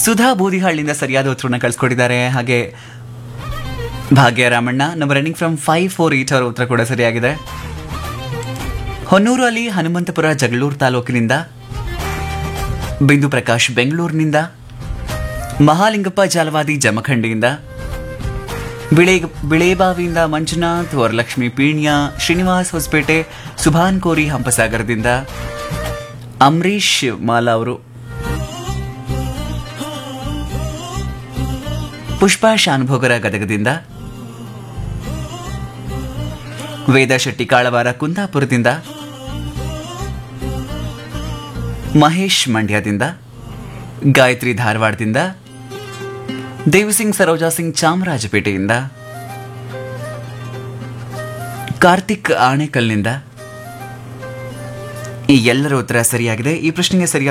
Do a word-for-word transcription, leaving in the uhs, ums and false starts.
ಸುಧಾ ಬೂದಿಹಾಳಿಂದ ಸರಿಯಾದ ಉತ್ತರವನ್ನು ಕಳಿಸ್ಕೊಟ್ಟಿದ್ದಾರೆ. ಹಾಗೆ ಭಾಗ್ಯ ರಾಮಣ್ಣ ನಮ್ಮ running from five four eight ಅವರ ಉತ್ತರ ಕೂಡ ಸರಿಯಾಗಿದೆ. ಹೊನ್ನೂರು ಅಲಿ ಹನುಮಂತಪುರ ಜಗಳೂರು ತಾಲೂಕಿನಿಂದ, ಬಿಂದು ಪ್ರಕಾಶ್ ಬೆಂಗಳೂರಿನಿಂದ, ಮಹಾಲಿಂಗಪ್ಪ ಜಾಲವಾದಿ ಜಮಖಂಡಿಯಿಂದ, ಬಿಳೆ ಬಿಳೇಬಾವಿಯಿಂದ ಮಂಜುನಾಥ್, ವರಲಕ್ಷ್ಮಿ ಪೀಣ್ಯ, ಶ್ರೀನಿವಾಸ್ ಹೊಸಪೇಟೆ, ಸುಭಾನ್ ಕೋರಿ ಹಂಪಸಾಗರದಿಂದ, ಅಂಬರೀಶ್ ಮಾಲಾ ಅವರು, ಪುಷ್ಪಾ ಶಾನುಭೋಗರ ಗದಗದಿಂದ, ವೇದ ಶೆಟ್ಟಿ ಕಾಳವಾರ ಕುಂದಾಪುರದಿಂದ, ಮಹೇಶ್ ಮಂಡ್ಯದಿಂದ, ಗಾಯತ್ರಿ ಧಾರವಾಡದಿಂದ, ದೇವಿಸಿಂಗ್ ಸರೋಜಾ ಸಿಂಗ್ ಚಾಮರಾಜಪೇಟೆಯಿಂದ, ಕಾರ್ತಿಕ್ ಆಣೆಕಲ್ನಿಂದ ಈ ಎಲ್ಲರ ಉತ್ತರ ಸರಿಯಾಗಿದೆ. ಈ ಪ್ರಶ್ನೆಗೆ ಸರಿಯಾದ